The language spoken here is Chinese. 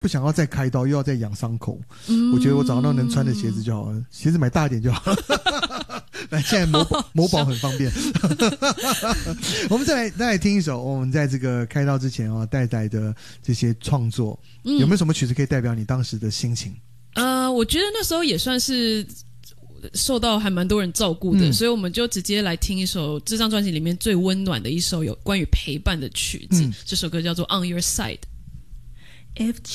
不想要再开刀，又要再养伤口。我觉得我找到能穿的鞋子就好了，鞋子买大一点就好了。现在某宝很方便。我们再来听一首我们在这个开刀之前带来的这些创作，有没有什么曲子可以代表你当时的心情？ 我觉得那时候也算是受到还蛮多人照顾的，所以我们就直接来听一首这张专辑里面最温暖的一首有关于陪伴的曲子。这首歌叫做《On Your Side》。